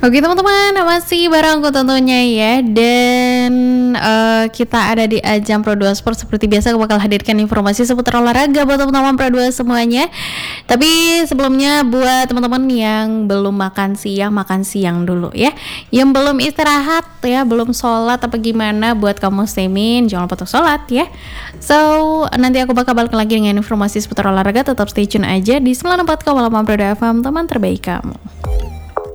Oke teman-teman, masih bareng aku tentunya ya. Dan kita ada di ajang Pro 2 Sport. Seperti biasa aku bakal hadirkan informasi seputar olahraga buat teman-teman Pro 2 semuanya. Tapi sebelumnya buat teman-teman yang belum makan siang dulu ya. Yang belum istirahat ya, belum sholat apa gimana, buat kamu muslimin jangan lupa untuk sholat ya. So nanti aku bakal balik lagi dengan informasi seputar olahraga. Tetap stay tune aja di 94,8 Pro 2 FM, teman terbaik kamu.